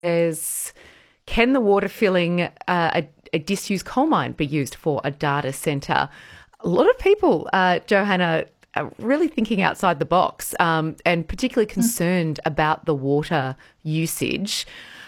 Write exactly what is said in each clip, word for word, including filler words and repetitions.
There's can the water filling uh, a, a disused coal mine be used for a data center? A lot of people, uh, Johanna, are really thinking outside the box um, and particularly concerned about the water usage.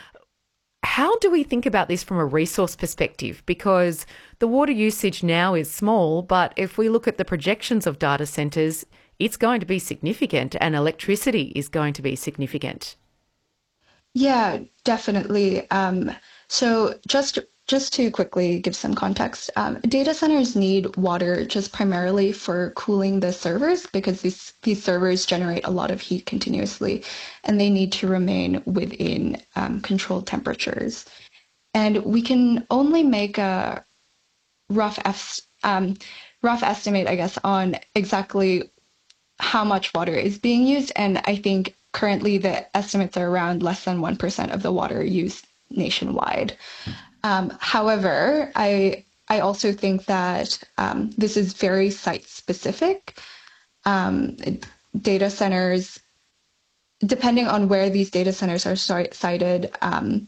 How do we think about this from a resource perspective? Because the water usage now is small, but if we look at the projections of data centers, it's going to be significant and electricity is going to be significant. Yeah, definitely. Um, so just just to quickly give some context, um, data centers need water just primarily for cooling the servers because these these servers generate a lot of heat continuously, and they need to remain within um, controlled temperatures. And we can only make a rough es um, rough estimate, I guess, on exactly how much water is being used. And I think currently the estimates are around less than one percent of the water used nationwide. Um, however, I I also think that um, this is very site specific. Um, Data centers, depending on where these data centers are sited, um,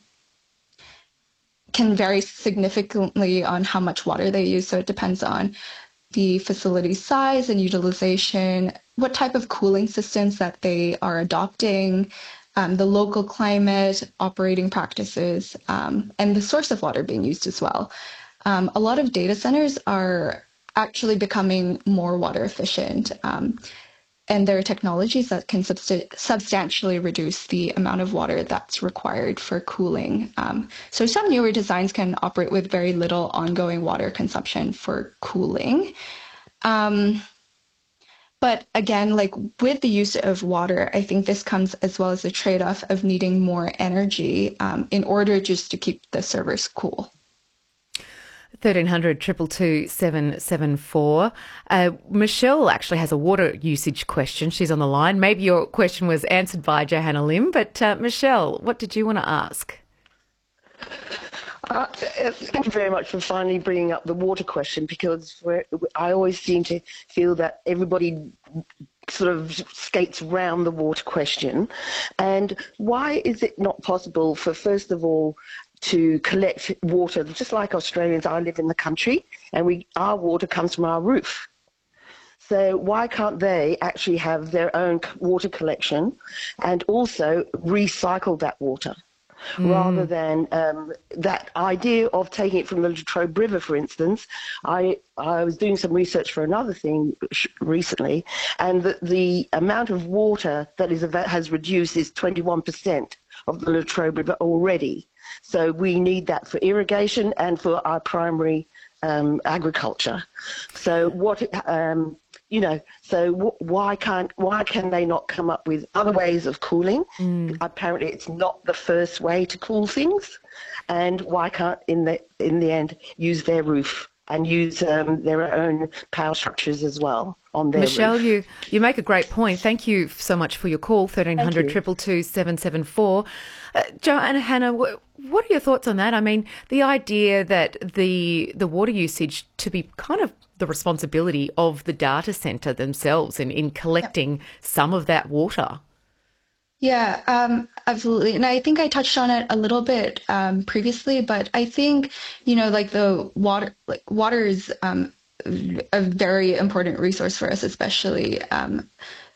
can vary significantly on how much water they use. So it depends on the facility size and utilization, what type of cooling systems that they are adopting, um, the local climate, operating practices, um, and the source of water being used as well. Um, a lot of data centers are actually becoming more water efficient. Um, and there are technologies that can subst- substantially reduce the amount of water that's required for cooling. Um, so some newer designs can operate with very little ongoing water consumption for cooling. Um, but again, like with the use of water, I think this comes as well as a trade-off of needing more energy um, in order just to keep the servers cool. thirteen hundred two two two seven seven four. Uh, Michelle actually has a water usage question. She's on the line. Maybe your question was answered by Johanna Lim, but uh, Michelle, what did you want to ask? Uh, thank you very much for finally bringing up the water question because we're, I always seem to feel that everybody sort of skates around the water question. And why is it not possible for, first of all, to collect water, just like Australians? I live in the country and we, our water comes from our roof. So why can't they actually have their own water collection and also recycle that water? Rather Mm. than um, that idea of taking it from the Latrobe River, for instance. I, I was doing some research for another thing recently, and the, the amount of water that is has reduced is twenty-one percent of the Latrobe River already. So we need that for irrigation and for our primary um, agriculture. So what um, you know, so w- why can't why can they not come up with other ways of cooling? Mm. Apparently, it's not the first way to cool things, and why can't in the in the end use their roof and use um, their own power structures as well on their Michelle, roof? you, you make a great point. Thank you so much for your call, Thank thirteen hundred you. two two two seven seven four. Uh, Joanna, Hannah, wh- what are your thoughts on that? I mean, the idea that the the water usage to be kind of the responsibility of the data center themselves in, in Yep. collecting some of that water. Yeah, um, absolutely. And I think I touched on it a little bit um, previously, but I think, you know, like the water, like water is um, a very important resource for us, especially um,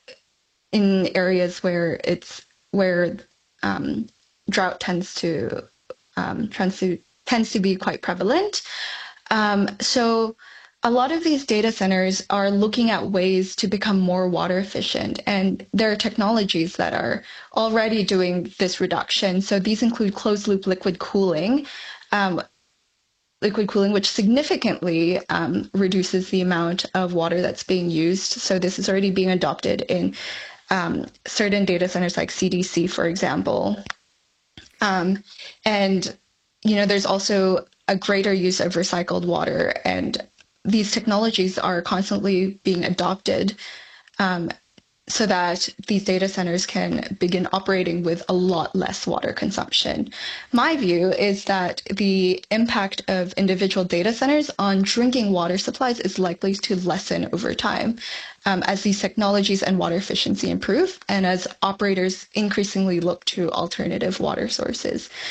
in areas where it's where um, drought tends to um, tends to tends to be quite prevalent. Um, so a lot of these data centers are looking at ways to become more water efficient, and there are technologies that are already doing this reduction. So these include closed loop liquid cooling, um, liquid cooling, which significantly um, reduces the amount of water that's being used. So this is already being adopted in um, certain data centers like C D C, for example. Um, and, you know, there's also a greater use of recycled water, and these technologies are constantly being adopted. Um, so that these data centers can begin operating with a lot less water consumption. My view is that the impact of individual data centers on drinking water supplies is likely to lessen over time um, as these technologies and water efficiency improve and as operators increasingly look to alternative water sources.